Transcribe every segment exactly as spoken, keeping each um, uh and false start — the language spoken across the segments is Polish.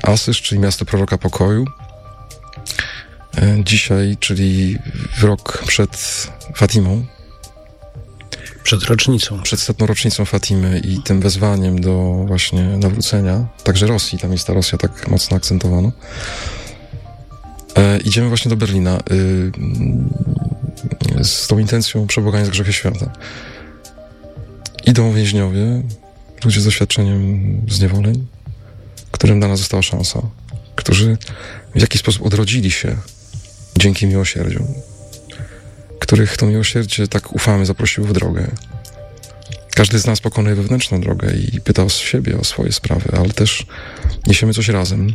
Asyż, czyli miasto proroka pokoju. Dzisiaj, czyli w rok przed Fatimą. Przed rocznicą. Przed setną rocznicą Fatimy i tym wezwaniem do właśnie nawrócenia, także Rosji, tam jest ta Rosja tak mocno akcentowana. E, idziemy właśnie do Berlina y, z tą intencją przebłagania za grzechy świata. Idą więźniowie, ludzie z doświadczeniem zniewoleń, którym dana została szansa, którzy w jakiś sposób odrodzili się dzięki miłosierdziu, których to miłosierdzie, tak ufamy, zaprosiło w drogę. Każdy z nas pokonuje wewnętrzną drogę i pyta o siebie, o swoje sprawy, ale też niesiemy coś razem.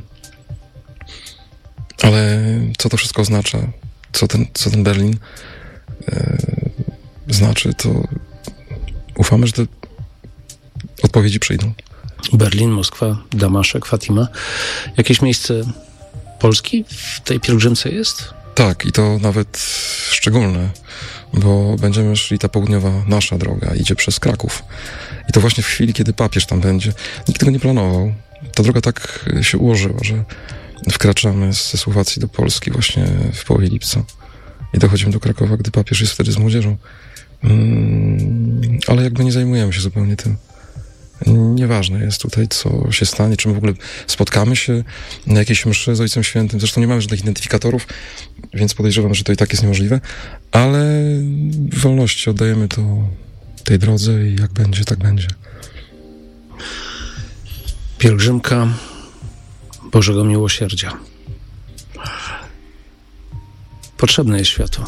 Ale co to wszystko oznacza? Co ten, co ten Berlin e, znaczy? To ufamy, że te odpowiedzi przyjdą. Berlin, Moskwa, Damaszek, Fatima. Jakieś miejsce Polski w tej pielgrzymce jest? Tak, i to nawet szczególne, bo będziemy szli, ta południowa nasza droga idzie przez Kraków. I to właśnie w chwili, kiedy papież tam będzie. Nikt tego nie planował. Ta droga tak się ułożyła, że wkraczamy ze Słowacji do Polski właśnie w połowie lipca i dochodzimy do Krakowa, gdy papież jest wtedy z młodzieżą. Mm, ale jakby nie zajmujemy się zupełnie tym. Nieważne jest tutaj, co się stanie, czy my w ogóle spotkamy się na jakiejś mszy z Ojcem Świętym. Zresztą nie mamy żadnych identyfikatorów, więc podejrzewam, że to i tak jest niemożliwe, ale w wolności oddajemy to tej drodze i jak będzie, tak będzie. Pielgrzymka Bożego Miłosierdzia. Potrzebne jest światło.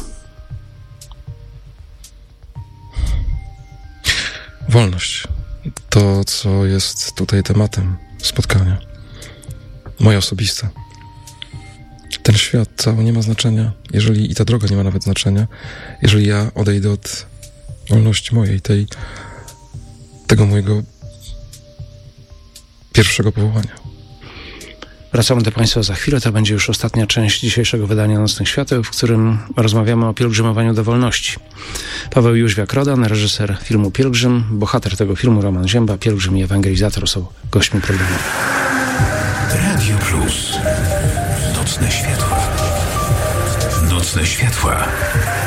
Wolność. To, co jest tutaj tematem spotkania. Moje osobiste. Ten świat cały nie ma znaczenia, jeżeli i ta droga nie ma nawet znaczenia, jeżeli ja odejdę od wolności mojej, tej, tego mojego pierwszego powołania. Wracamy do Państwa za chwilę. To będzie już ostatnia część dzisiejszego wydania Nocnych Świateł, w którym rozmawiamy o pielgrzymowaniu do wolności. Paweł Jóźwiak-Rodan, reżyser filmu Pielgrzym, bohater tego filmu Roman Zięba, pielgrzym i ewangelizator są gośćmi programu. Radio Plus. Nocne Światła. Nocne Światła.